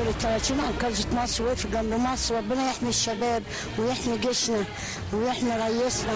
دولة 30 أنقذت مصر وقف جنب مصر. ربنا يحمي الشباب ويحمي جيشنا ويحمي رئيسنا.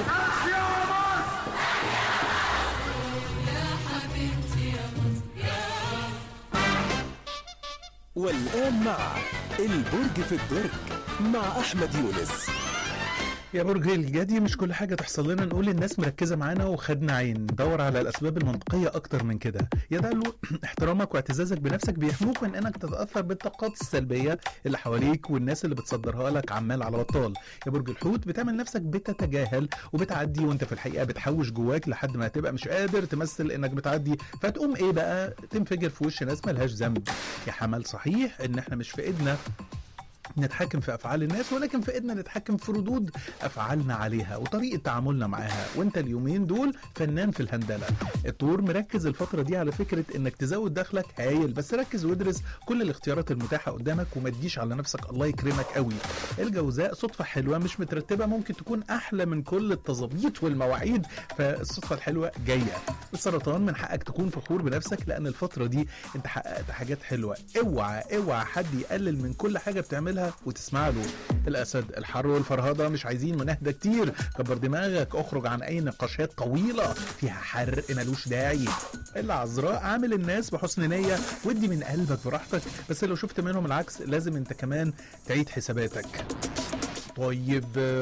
والآن مع البرج في الدرج مع أحمد يونس. يا برج الجدي، مش كل حاجة تحصل لنا نقول الناس مركزة معانا وخدنا عين. دور على الأسباب المنطقية أكتر من كده. يا ده احترامك واعتزازك بنفسك بيحموك من إنك تتأثر بالطاقات السلبية اللي حواليك والناس اللي بتصدرها لك عمال على بطال. يا برج الحوت، بتعمل نفسك بتتجاهل وبتعدي وانت في الحقيقة بتحوش جواك لحد ما تبقى مش قادر تمثل إنك بتعدي، فتقوم إيه بقى تنفجر في وش ناس ملهاش ذنب. يا حمل، صحيح إن إحنا مش في إيدنا نتحكم في أفعال الناس، ولكن في إيدنا نتحكم في ردود أفعالنا عليها وطريقة تعاملنا معاها، وانت اليومين دول فنان في الهندلة. الطور مركز الفترة دي على فكرة انك تزود دخلك، هايل، بس ركز وادرس كل الاختيارات المتاحة قدامك وما تجيش على نفسك، الله يكرمك قوي. الجوزاء، صدفة حلوة مش مترتبة ممكن تكون أحلى من كل التظابيط والمواعيد، فالصدفة الحلوة جاية. السرطان، من حقك تكون فخور بنفسك لأن الفترة دي انت حققت حاجات حلوة. اوعى حد يقلل من كل حاجة بتعملها وتسمع له. الأسد، الحر والفرهدة مش عايزين مناهدة كتير، كبر دماغك، اخرج عن أي نقاشات طويلة فيها حرق ملوش داعي. العذراء، عامل الناس بحسن نية ودي من قلبك براحتك، بس لو شفت منهم العكس لازم انت كمان تعيد حساباتك. طيب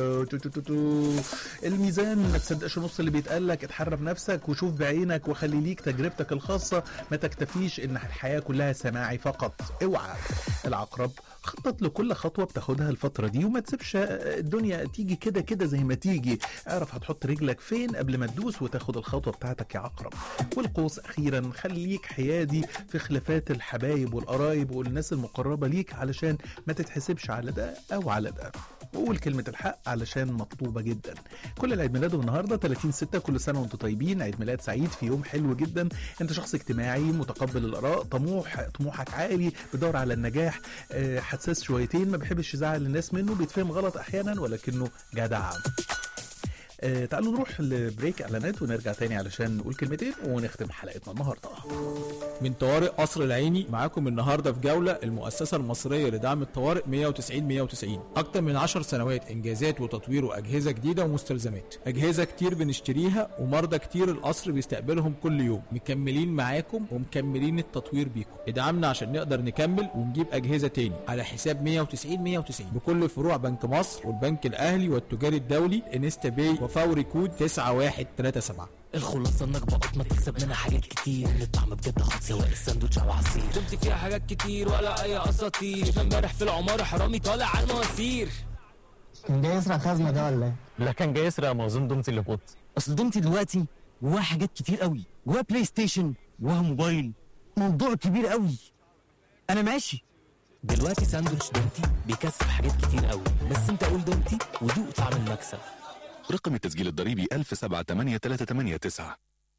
الميزان، ما تصدقش نص اللي بيتقالك، اتحرى بنفسك وشوف بعينك وخلي ليك تجربتك الخاصة، ما تكتفيش ان الحياة كلها سماعي فقط، اوعى. العقرب، خطط لكل خطوة بتاخدها الفترة دي وما تسيبش الدنيا تيجي كده زي ما تيجي، اعرف هتحط رجلك فين قبل ما تدوس وتاخد الخطوة بتاعتك يا عقرب. والقوس، اخيرا خليك حيادي في خلافات الحبايب والقرايب والناس المقربة ليك علشان ما تتحسبش على ده او على ده، وقول كلمة الحق علشان مطلوبة جدا. كل العيد ميلاده النهاردة 30/6، كل سنة وانتم طيبين، عيد ميلاد سعيد في يوم حلو جدا. انت شخص اجتماعي متقبل الآراء، طموحك عالي، بدور على النجاح، حساس شويتين، ما بيحبش يزعل الناس منه، بيتفهم غلط احيانا ولكنه جدع. تعالوا نروح لبريك اعلانات ونرجع تاني علشان نقول كلمتين ونختم حلقتنا النهارده. من طوارئ قصر العيني معاكم النهارده في جوله المؤسسه المصريه لدعم الطوارئ 190 اكتر من 10 سنوات انجازات وتطوير واجهزه جديده ومستلزمات، اجهزه كتير بنشتريها ومرضى كتير القصر بيستقبلهم كل يوم. مكملين معاكم ومكملين التطوير بيكم، ادعمنا عشان نقدر نكمل ونجيب اجهزه تاني على حساب 190 بكل فروع بنك مصر والبنك الاهلي والتجاري الدولي انستا باي وفوري كود 9137. الخلاصة انك بقط ما تكسب منها حاجات كتير، الطعم بجد خط سواء الساندوتش او عصير، دمت فيها حاجات كتير ولا اي اساطير، امبارح في العمارة حرامي طالع على المواسير. كان جاي يسرق خزنة ده ولا ايه؟ لا كان جاي يسرق موزون دومتي اللي بوت. اصل دومتي دلوقتي جواها حاجات كتير قوي، جواها بلاي ستيشن، جواها موبايل، موضوع كبير قوي. انا ماشي دلوقتي ساندوتش دومتي بيكسب حاجات كتير قوي، بس انت قول دومتي ودوق طعم المكسب. رقم التسجيل الضريبي 178389.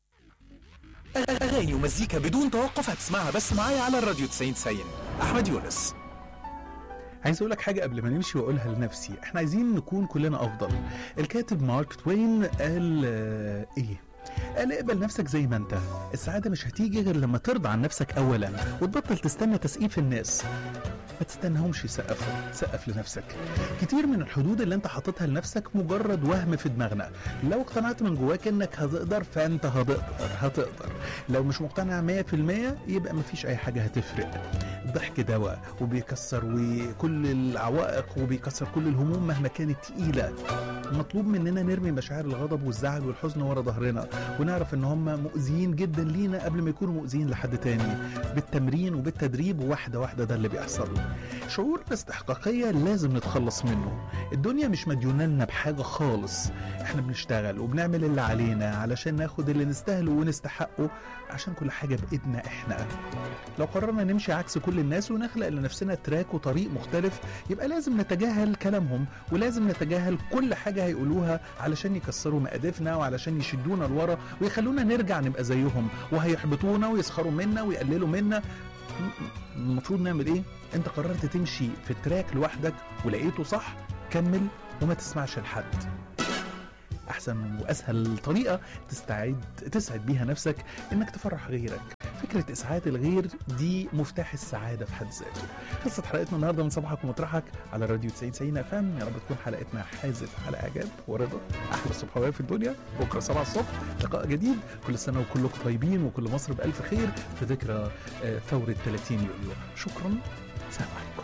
أغاني ومزيكا بدون توقف هتسمعها بس معايا على الراديو 90. أحمد يونس. عايز اقول لك حاجه قبل ما نمشي واقولها لنفسي، احنا عايزين نكون كلنا افضل. الكاتب مارك توين قال ايه؟ قال اقبل نفسك زي ما انت، السعاده مش هتيجي غير لما ترضى عن نفسك اولا وتبطل تستنى تسقيف الناس. ما تستناهمش يسقفوا، سقف لنفسك. كتير من الحدود اللي انت حاططها لنفسك مجرد وهم في دماغنا، لو اقتنعت من جواك انك هتقدر فانت هتقدر. لو مش مقتنع 100% يبقى مفيش اي حاجة هتفرق. الضحك دواء وبيكسر وكل العوائق وبيكسر كل الهموم مهما كانت تقيلة. المطلوب مننا نرمي مشاعر الغضب والزعل والحزن ورا ظهرنا ونعرف ان هم مؤذيين جدا لينا قبل ما يكونوا مؤذيين لحد تاني. بالتمرين وبالتدريب واحدة واحدة ده اللي بيحصل. شعور باستحقاقية لازم نتخلص منه. الدنيا مش مديونة لنا بحاجة خالص، احنا بنشتغل وبنعمل اللي علينا علشان ناخد اللي نستاهله ونستحقه، عشان كل حاجة بإيدنا احنا. لو قررنا نمشي عكس كل الناس ونخلق لنفسنا تراك وطريق مختلف، يبقى لازم نتجاهل كلامهم ولازم نتجاهل كل حاجة هيقولوها علشان يكسروا مقادفنا وعلشان يشدونا لورا ويخلونا نرجع نبقى زيهم، وهيحبطونا ويسخروا منا ويقللوا منا. المفروض نعمل ايه؟ انت قررت تمشي في التراك لوحدك ولقيته صح، كمل وما تسمعش لحد. احسن واسهل طريقة تسعد بيها نفسك انك تفرح غيرك. في فكرة إسعاد الغير دي مفتاح السعادة في حد ذاته. خلصت حلقتنا النهاردة من صباحك ومطرحك على راديو 90 FM. يا رب تكون حلقتنا حازت على إعجاب ورضا. أحلى الصبحوية في الدنيا، بكرة 7 الصبح لقاء جديد. كل سنة وكلكم طيبين وكل مصر بألف خير في ذكرى ثورة 30 يوليو. شكرا، سلام عليكم.